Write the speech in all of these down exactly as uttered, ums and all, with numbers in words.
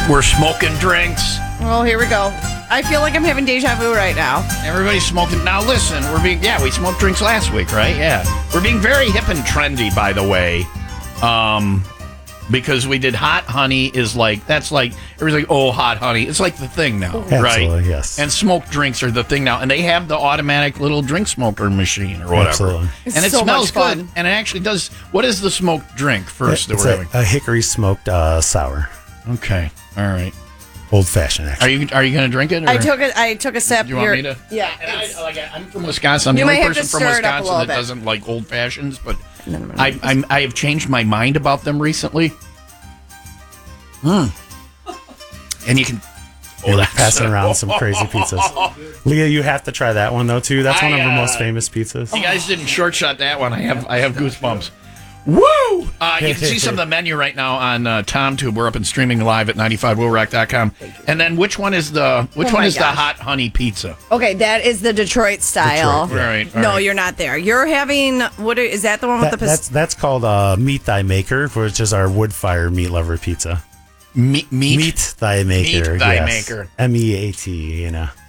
We're smoking drinks. Well, here we go. I feel like I'm having deja vu right now. Everybody's smoking. Now, listen, we're being, yeah, we smoked drinks last week, right? Yeah. We're being very hip and trendy, by the way. Um, because we did hot honey is like, that's like, everybody's like, oh, hot honey. It's like the thing now, Absolutely, right? yes. And smoked drinks are the thing now. And they have the automatic little drink smoker machine or whatever. Absolutely. It's and it so smells much fun. good. And it actually does. What is the smoked drink first It's that we're a, having? a hickory smoked uh, sour. Okay. All right. Old fashioned, Are actually. you are you going to drink it? Or? I took a, I took a sip. Do you want You're- me to? Yeah. And I, it's- like, I'm from Wisconsin. I'm You the only might have to person from stir it up a Wisconsin little that bit. doesn't like old fashions, but No, no, no, no. I I'm, I have changed my mind about them recently. Hmm. And you can. Oh, You're that's passing around some crazy pizzas. Leah, you have to try that one, though, too. That's one of I, our uh, most famous pizzas. You guys didn't short shot that one. I have I have goosebumps. Woo! Uh, you can see some of the menu right now on uh, TomTube. We're up and streaming live at ninety-five will rock dot com. And then which one is the which Oh one my is the gosh. hot honey pizza? Okay, that is the Detroit style. Detroit, yeah. Right, all No, right. you're not there. You're having what are- is that the one with That- the that's pist- that's called uh, Meat Thy Maker, which is our wood fire meat lover pizza. Meat meat. Meat Thy Maker. Meat Thy yes. Maker. M E A T, you know.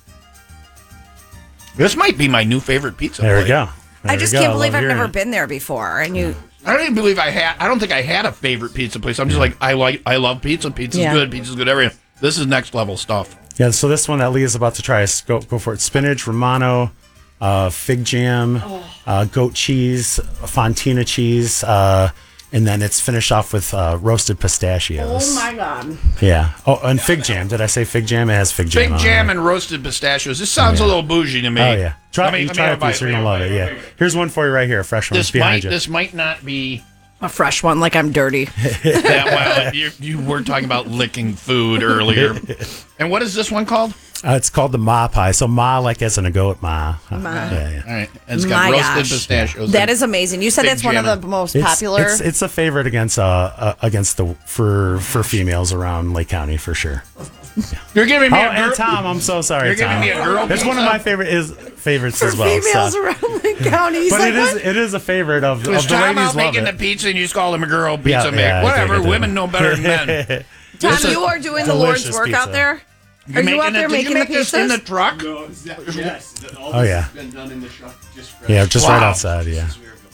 This might be my new favorite pizza. There we place. go. There I we just go. can't I believe love I've hearing never it. been there before. And you I don't even believe I had. I don't think I had a favorite pizza place. I'm just like I like. I love pizza. Pizza's Yeah. good. Pizza's good. Everything. This is next level stuff. Yeah, so this one that Leah's about to try is go, go for it. Spinach, Romano, uh, fig jam, Oh. uh, goat cheese, Fontina cheese, uh, and then it's finished off with uh, roasted pistachios. Oh my god. Yeah. Oh, and fig jam. Did I say fig jam? It has fig jam. Fig on jam it. and roasted pistachios. This sounds a little bougie to me. Oh yeah. Try, Let me- you let me try have a a bite. piece. You're Let gonna me love have it. a Yeah. bite. Here's one for you right here. A fresh one. This It's behind might. you. This might not be. A fresh one, like I'm dirty. Yeah, well, you, you were talking about licking food earlier. And what is this one called? Uh, it's called the ma pie. So ma like as in a goat ma. Uh, Ma. Yeah, yeah. All right. And it's got My roasted gosh. pistachios. That and- is amazing. You said Fig that's one of jam. the most It's, popular. it's it's a favorite against uh, uh against the for for females around Lake County for sure. You're giving me Oh, a girl. and Tom, I'm so sorry. You're giving Tom. me a girl It's one of pizza? my favorite is favorites for as well. females so- around Lake County. He's But like, it is what? it is a favorite of, Was of the Tom ladies out love making it. the pizza and you just called him a girl pizza Yeah, maker? yeah, I Whatever. think I did. Women know better than men. Tom, It's a you are doing the Lord's delicious work pizza. out there? You Are you out it- there did making you make the this in pizzas? the truck? No, it's that, yes. All Oh, this yeah. has been done in the truck just fresh. Yeah, just right Wow. outside. Yeah.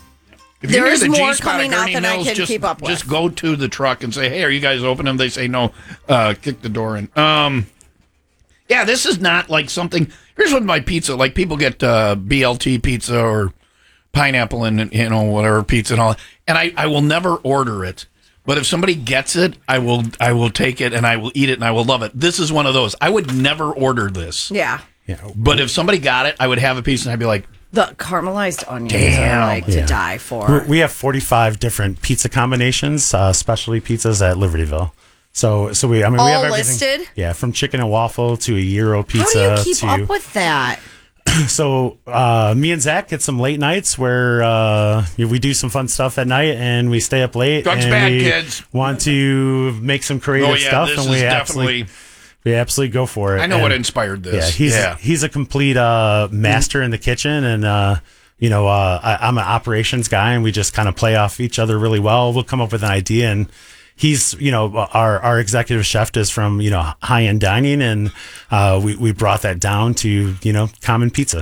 If you hear There's the more G-spot coming at out Gurney than I Mills, can just, keep up with. Just go to the truck and say, "Hey, are you guys open?" And they say no. Uh, kick the door in. Um, yeah, this is not like something. Here's what my pizza like. People get uh, B L T pizza or pineapple and you know whatever pizza and all, and I, I will never order it. But if somebody gets it, I will I will take it and I will eat it and I will love it. This is one of those. I would never order this. Yeah. Yeah. But if somebody got it, I would have a piece and I'd be like, The caramelized onions Damn. are like to Yeah. die for. We- We have forty-five different pizza combinations, uh, specialty pizzas at Libertyville. So, so we, I mean, we All have everything. listed? Yeah, from chicken and waffle to a gyro How pizza do you keep to. up with that? So, uh, me and Zach get some late nights where uh, we do some fun stuff at night, and we stay up late. Drugs and bad, we kids. Want to make some creative "Oh yeah, stuff, this and is we definitely." absolutely, we absolutely go for it. I know what And- inspired Yeah, this. he's yeah. he's a complete uh, master in the kitchen, and uh, you know, uh, I, I'm an operations guy, and we just kind of play off each other really well. We'll come up with an idea, and he's, you know, our our executive chef is from you know high end dining, and uh, we we brought that down to you know common pizza.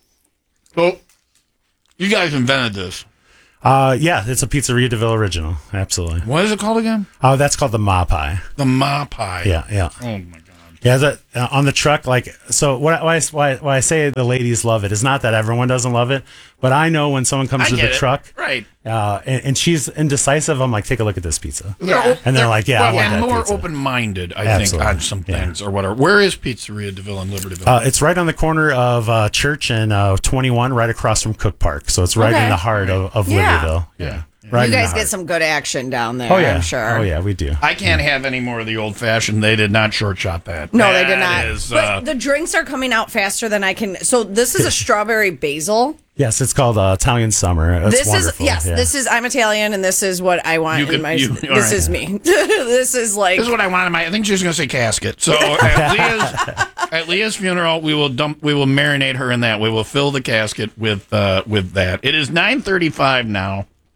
Well, you guys invented this. Uh, yeah, it's a Pizzeria DeVille original, absolutely. What is it called again? Oh, that's called the Ma Pie. The Ma Pie. Yeah, yeah. Oh my god. Yeah, that uh, on the truck, like, so what, why, why, why I say the ladies love it is not that everyone doesn't love it, but I know when someone comes I to get the it. truck, Right. uh, and, and she's indecisive, I'm like, take a look at this pizza. They're, And they're like, yeah, I well, want and that more pizza. open-minded, I Absolutely. think, on some Yeah. things or whatever. Where is Pizzeria DeVille in Libertyville? Uh, it's right on the corner of uh, Church and uh, twenty-one, right across from Cook Park. So it's right Okay. in the heart of, of Yeah. Libertyville. Yeah. Right You in the guys heart. get some good action down there, Oh, yeah. I'm sure. Oh, yeah, we do. I can't have any more of the old-fashioned. They did not short-shot that. No, they That did not. is, but uh, the drinks are coming out faster than I can. So this is a strawberry basil. Yes, it's called uh, Italian Summer. It's this wonderful. is yes. yeah. This is I'm Italian, and this is what I want You in could- my. you- this all right. is me. this is like. This is what I wanted. My, I think she was going to say casket. So at Leah's, at Leah's funeral, we will dump. We will marinate her in that. We will fill the casket with uh, with that. It is nine thirty-five now.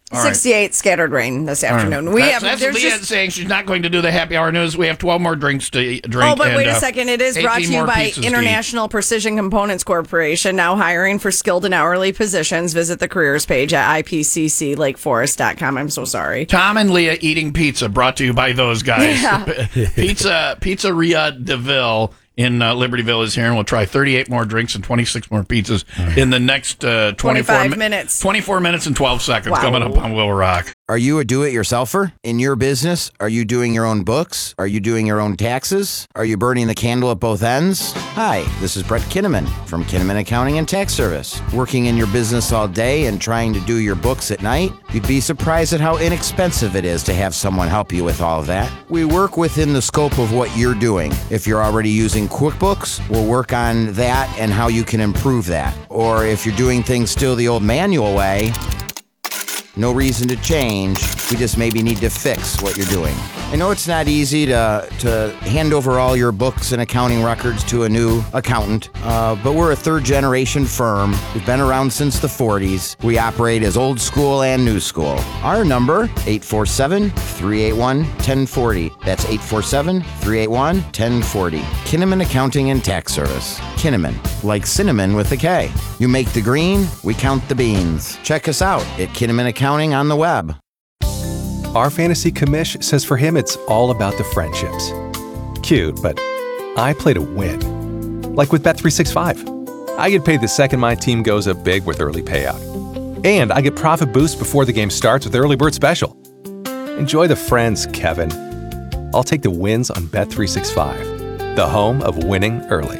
All right. sixty-eight scattered rain this afternoon. We that's, have that's there's Leah just saying she's not going to do the happy hour news. We have twelve more drinks to eat- drink. Oh, but and, wait a uh, second. It is brought to eighteen you more by pizzas to eat. International Precision Components Corporation, now hiring for skilled and hourly positions. Visit the careers page at I P C C lake forest dot com. I'm so sorry. Tom and Leah eating pizza, brought to you by those guys. Yeah. Pizza Pizzeria DeVille in uh, Libertyville is here, and we'll try thirty-eight more drinks and twenty-six more pizzas in the next uh, twenty-four twenty-five mi- minutes. twenty-four minutes and twelve seconds Wow. coming up on Will Rock. Are you a do-it-yourselfer? In your business, are you doing your own books? Are you doing your own taxes? Are you burning the candle at both ends? Hi, this is Brett Kinnaman from Kinnaman Accounting and Tax Service. Working in your business all day and trying to do your books at night? You'd be surprised at how inexpensive it is to have someone help you with all of that. We work within the scope of what you're doing. If you're already using QuickBooks, we'll work on that and how you can improve that. Or if you're doing things still the old manual way, no reason to change. We just maybe need to fix what you're doing. I know it's not easy to to hand over all your books and accounting records to a new accountant, uh, but we're a third-generation firm. We've been around since the forties. We operate as old school and new school. Our number, eight four seven, three eight one, one zero four zero. That's eight four seven, three eight one, one zero four zero. Kinnaman Accounting and Tax Service. Kinnaman, like cinnamon with a K. You make the green, we count the beans. Check us out at Kinnaman Accounting on the web. Our fantasy commish says for him it's all about the friendships. Cute, but I play to win. Like with Bet three sixty-five. I get paid the second my team goes up big with early payout. And I get profit boost before the game starts with Early Bird Special. Enjoy the friends, Kevin. I'll take the wins on Bet three sixty-five, the home of winning early.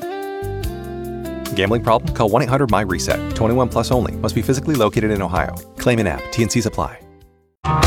Gambling problem? Call one eight hundred M Y RESET. twenty-one plus only. Must be physically located in Ohio. Claim in app. T N Cs apply.